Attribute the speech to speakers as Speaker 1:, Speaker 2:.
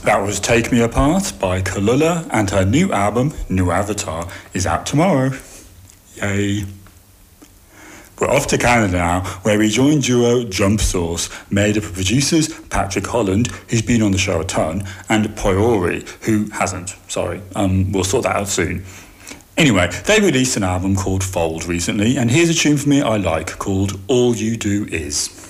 Speaker 1: That was Take Me Apart by Kalula, and her new album, New Avatar, is out tomorrow. Yay. We're off to Canada now, where we join duo Jump Source, made up of producers Patrick Holland, who's been on the show a ton, and Poyori, who hasn't. Sorry, we'll sort that out soon. Anyway, they released an album called Fold recently, and here's a tune from it I like called All You Do Is.